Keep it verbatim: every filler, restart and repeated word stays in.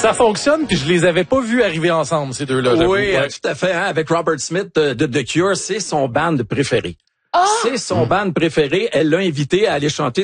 Ça fonctionne, puis je les avais pas vus arriver ensemble, ces deux-là. Oui, ouais. euh, tout à fait. Hein, avec Robert Smith de, de The Cure, c'est son band préféré. Ah! C'est son band préféré. Elle l'a invité à aller chanter